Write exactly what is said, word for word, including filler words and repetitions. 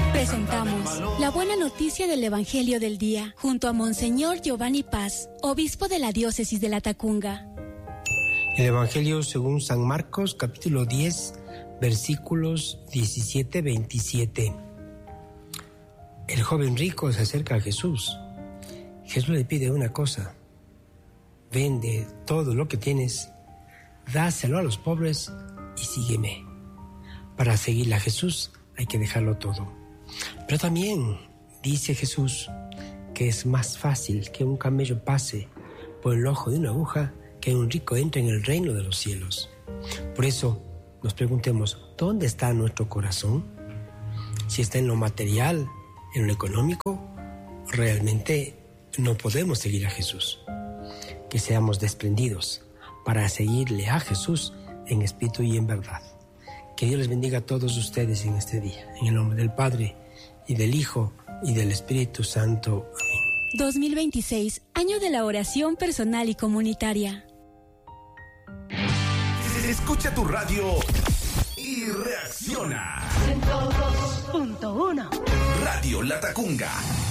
Presentamos la buena noticia del Evangelio del Día, junto a Monseñor Giovanni Paz, obispo de la diócesis de Latacunga. El Evangelio según San Marcos, capítulo diez, versículos diecisiete a veintisiete. El joven rico se acerca a Jesús. Jesús le pide una cosa: vende todo lo que tienes, dáselo a los pobres y sígueme. Para seguirle a Jesús hay que dejarlo todo. Pero también dice Jesús que es más fácil que un camello pase por el ojo de una aguja que un rico entre en el reino de los cielos. Por eso nos preguntemos, ¿dónde está nuestro corazón? Si está en lo material, en lo económico, realmente no podemos seguir a Jesús. Que seamos desprendidos para seguirle a Jesús en espíritu y en verdad. Que Dios les bendiga a todos ustedes en este día. En el nombre del Padre, y del Hijo, y del Espíritu Santo. Amén. dos mil veintiséis, año de la oración personal y comunitaria. Escucha tu radio y reacciona. ciento dos punto uno. Radio Latacunga.